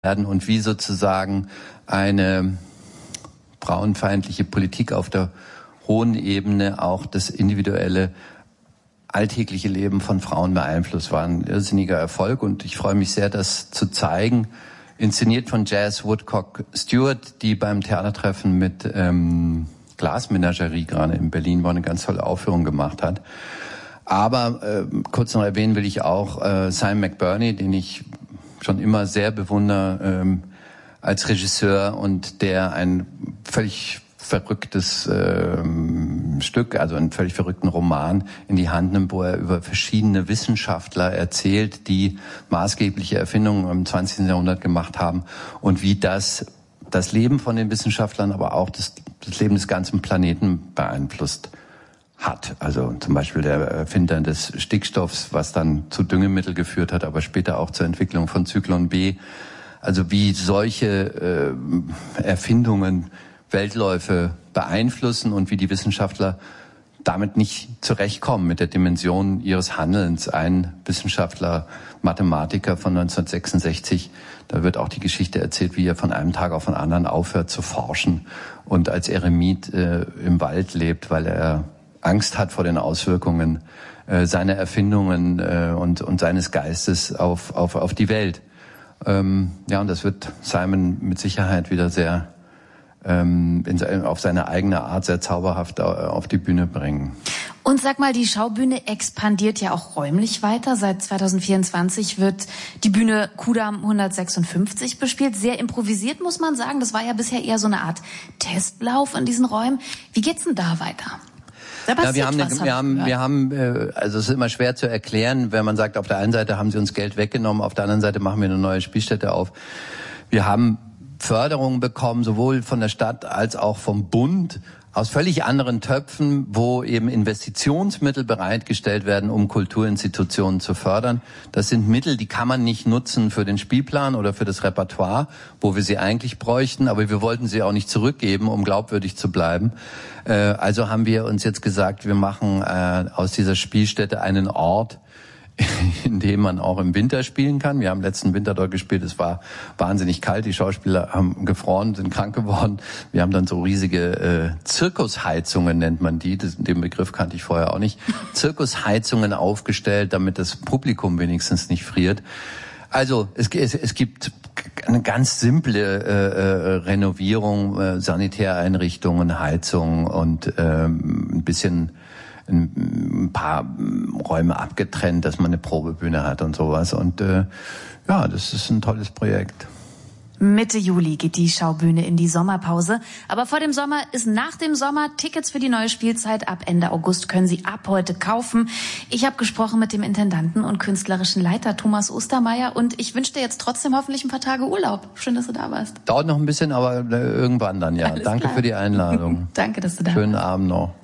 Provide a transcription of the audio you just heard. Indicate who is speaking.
Speaker 1: werden und wie sozusagen eine frauenfeindliche Politik auf der hohen Ebene auch das individuelle, alltägliche Leben von Frauen beeinflusst. War ein irrsinniger Erfolg und ich freue mich sehr, das zu zeigen. Inszeniert von Jazz Woodcock Stewart, die beim Theatertreffen mit Glasmenagerie gerade in Berlin war, eine ganz tolle Aufführung gemacht hat. Aber kurz noch erwähnen will ich auch Simon McBurney, den ich schon immer sehr bewundere als Regisseur und der ein völlig verrücktes Stück, also einen völlig verrückten Roman in die Hand nimmt, wo er über verschiedene Wissenschaftler erzählt, die maßgebliche Erfindungen im 20. Jahrhundert gemacht haben und wie das Leben von den Wissenschaftlern, aber auch das Leben des ganzen Planeten beeinflusst hat. Also zum Beispiel der Erfinder des Stickstoffs, was dann zu Düngemittel geführt hat, aber später auch zur Entwicklung von Zyklon B. Also wie solche Erfindungen Weltläufe beeinflussen und wie die Wissenschaftler damit nicht zurechtkommen mit der Dimension ihres Handelns. Ein Wissenschaftler, Mathematiker von 1966, da wird auch die Geschichte erzählt, wie er von einem Tag auf den anderen aufhört zu forschen und als Eremit im Wald lebt, weil er Angst hat vor den Auswirkungen seiner Erfindungen und seines Geistes auf die Welt. Ja, und das wird Simon mit Sicherheit wieder sehr auf seine eigene Art sehr zauberhaft auf die Bühne bringen.
Speaker 2: Und sag mal, die Schaubühne expandiert ja auch räumlich weiter. Seit 2024 wird die Bühne Kudamm 156 bespielt. Sehr improvisiert, muss man sagen. Das war ja bisher eher so eine Art Testlauf in diesen Räumen. Wie geht's denn da weiter?
Speaker 1: Ja, wir haben, also es ist immer schwer zu erklären, wenn man sagt, auf der einen Seite haben sie uns Geld weggenommen, auf der anderen Seite machen wir eine neue Spielstätte auf. Wir haben Förderungen bekommen, sowohl von der Stadt als auch vom Bund, aus völlig anderen Töpfen, wo eben Investitionsmittel bereitgestellt werden, um Kulturinstitutionen zu fördern. Das sind Mittel, die kann man nicht nutzen für den Spielplan oder für das Repertoire, wo wir sie eigentlich bräuchten, aber wir wollten sie auch nicht zurückgeben, um glaubwürdig zu bleiben. Also haben wir uns jetzt gesagt, wir machen aus dieser Spielstätte einen Ort, in dem man auch im Winter spielen kann. Wir haben letzten Winter dort gespielt, es war wahnsinnig kalt, die Schauspieler haben gefroren, sind krank geworden. Wir haben dann so riesige Zirkusheizungen, nennt man die, den Begriff kannte ich vorher auch nicht, Zirkusheizungen aufgestellt, damit das Publikum wenigstens nicht friert. Also es gibt eine ganz simple Renovierung, Sanitäreinrichtungen, Heizung und ein paar Räume abgetrennt, dass man eine Probebühne hat und sowas. Und ja, das ist ein tolles Projekt.
Speaker 2: Mitte Juli geht die Schaubühne in die Sommerpause. Aber vor dem Sommer ist nach dem Sommer. Tickets für die neue Spielzeit ab Ende August können Sie ab heute kaufen. Ich habe gesprochen mit dem Intendanten und künstlerischen Leiter Thomas Ostermeier und ich wünsche dir jetzt trotzdem hoffentlich ein paar Tage Urlaub. Schön, dass du da warst.
Speaker 1: Dauert noch ein bisschen, aber irgendwann dann, ja. Danke für die Einladung.
Speaker 2: Danke, dass du da warst.
Speaker 1: Schönen Abend noch.